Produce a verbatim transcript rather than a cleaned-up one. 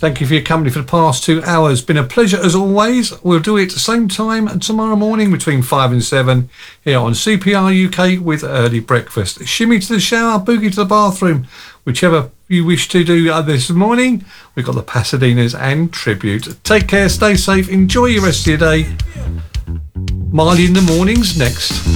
Thank you for your company for the past two hours. Been a pleasure as always. We'll do it same time tomorrow morning between five and seven here on C P R U K with Early Breakfast. Shimmy to the shower, boogie to the bathroom, whichever you wish to do this morning. We've got the Pasadenas and Tribute. Take care, stay safe, enjoy your rest of your day. Marley in the Mornings next.